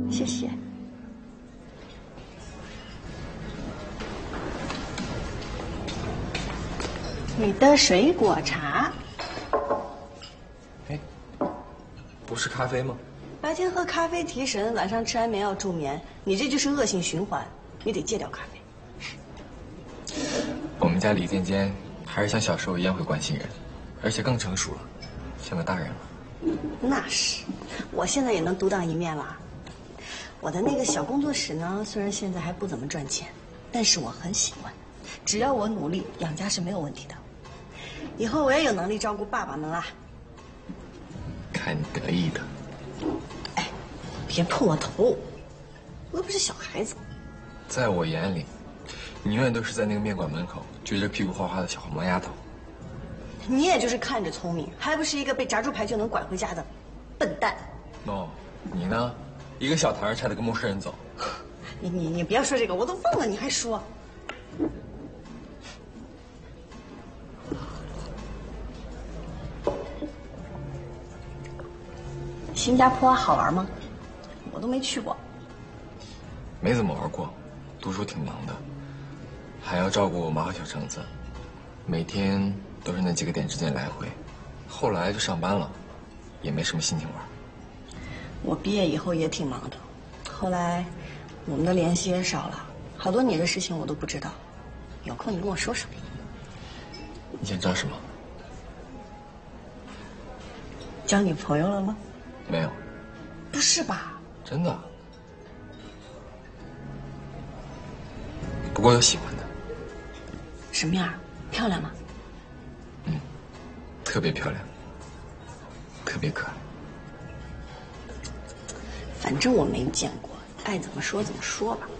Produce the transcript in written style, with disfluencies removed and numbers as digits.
谢谢。你的水果茶。 哎，不是咖啡吗？ 白天喝咖啡提神，晚上吃安眠药助眠，你这就是恶性循环，你得戒掉咖啡。 我们家李尖尖还是像小时候一样会关心人，而且更成熟了，像个大人了。 那是，我现在也能独当一面了。我的那个小工作室呢，虽然现在还不怎么赚钱，但是我很喜欢，只要我努力养家是没有问题的。以后我也有能力照顾爸爸们啦。 看你得意的。 哎，别碰我头，我又不是小孩子。 在我眼里，你永远都是在那个面馆门口撅着屁股画画的小黄毛丫头。 你也就是看着聪明，还不是一个被炸猪排就能拐回家的笨蛋。 哦，你呢？一个小唐人差点跟陌生人走。 你不要说这个，我都忘了，你还说。新加坡好玩吗？我都没去过。 没怎么玩过，读书挺忙的，还要照顾马和小橙子，每天都是那几个点之间来回。后来就上班了，也没什么心情玩。 我毕业以后也挺忙的，后来我们的联系也少了，好多你的事情我都不知道。有空你跟我说说。 你想知道什么？ 交女朋友了吗？ 没有。 不是吧？ 真的。不过有喜欢的。 什么样？漂亮吗？ 嗯，特别漂亮，特别可爱。 反正我没见过，爱怎么说怎么说吧。